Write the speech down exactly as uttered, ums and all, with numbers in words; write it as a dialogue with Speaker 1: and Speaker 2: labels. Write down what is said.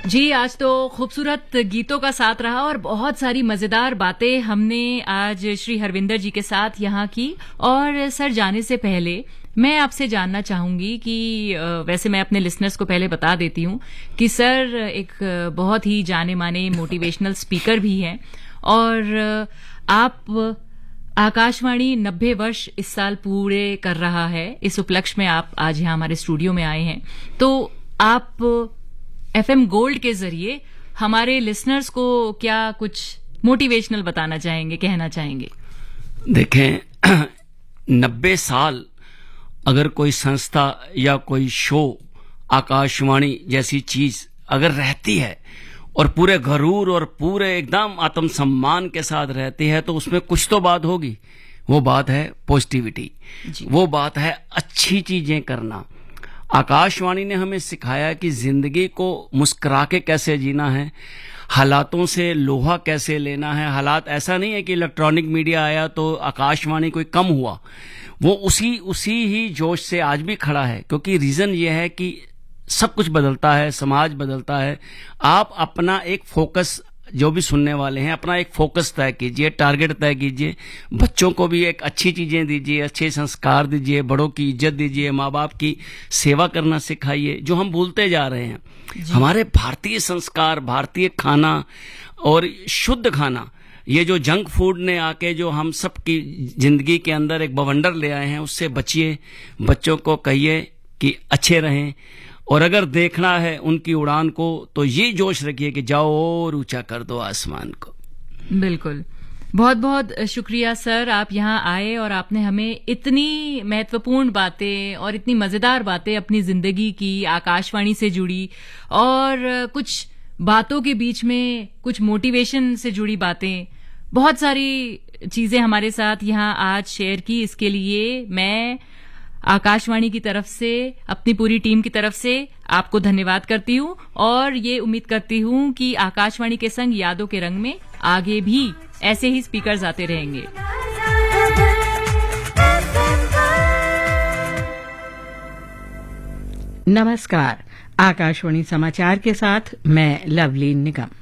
Speaker 1: जी, आज तो खूबसूरत गीतों का साथ रहा और बहुत सारी मजेदार बातें हमने आज श्री हरविंदर जी के साथ यहाँ की। और सर, जाने से पहले मैं आपसे जानना चाहूंगी कि वैसे मैं अपने लिसनर्स को पहले बता देती हूँ कि सर एक बहुत ही जाने माने मोटिवेशनल स्पीकर भी हैं और आप आकाशवाणी नब्बे वर्ष इस साल पूरे कर रहा है। इस उपलक्ष्य में आप आज यहाँ हमारे स्टूडियो में आए हैं, तो आप एफएम गोल्ड के जरिए हमारे लिसनर्स को क्या कुछ मोटिवेशनल बताना चाहेंगे, कहना चाहेंगे?
Speaker 2: देखें, नब्बे साल अगर कोई संस्था या कोई शो, आकाशवाणी जैसी चीज अगर रहती है और पूरे गरूर और पूरे एकदम आत्मसम्मान के साथ रहती है, तो उसमें कुछ तो बात होगी। वो बात है पॉजिटिविटी, वो बात है अच्छी चीजें करना। आकाशवाणी ने हमें सिखाया कि जिंदगी को मुस्कुरा के कैसे जीना है, हालातों से लोहा कैसे लेना है। हालात ऐसा नहीं है कि इलेक्ट्रॉनिक मीडिया आया तो आकाशवाणी कोई कम हुआ, वो उसी उसी ही जोश से आज भी खड़ा है। क्योंकि रीजन ये है कि सब कुछ बदलता है, समाज बदलता है। आप अपना एक फोकस, जो भी सुनने वाले हैं, अपना एक फोकस तय कीजिए, टारगेट तय कीजिए। बच्चों को भी एक अच्छी चीजें दीजिए, अच्छे संस्कार दीजिए, बड़ों की इज्जत दीजिए, माँ बाप की सेवा करना सिखाइए, जो हम भूलते जा रहे हैं। हमारे भारतीय संस्कार, भारतीय खाना और शुद्ध खाना, ये जो जंक फूड ने आके जो हम सब की जिंदगी के अंदर एक बवंडर ले आए हैं, उससे बचिए। बच्चों को कहिए कि अच्छे रहें, और अगर देखना है उनकी उड़ान को तो ये जोश रखिए कि जाओ और ऊंचा कर दो आसमान को।
Speaker 1: बिल्कुल, बहुत बहुत शुक्रिया सर, आप यहाँ आए और आपने हमें इतनी महत्वपूर्ण बातें और इतनी मजेदार बातें अपनी जिंदगी की, आकाशवाणी से जुड़ी और कुछ बातों के बीच में कुछ मोटिवेशन से जुड़ी बातें, बहुत सारी चीजें हमारे साथ यहाँ आज शेयर की। इसके लिए मैं आकाशवाणी की तरफ से, अपनी पूरी टीम की तरफ से आपको धन्यवाद करती हूँ और ये उम्मीद करती हूँ कि आकाशवाणी के संग यादों के रंग में आगे भी ऐसे ही स्पीकर्स आते रहेंगे।
Speaker 3: नमस्कार, आकाशवाणी समाचार के साथ मैं लवलीन निगम।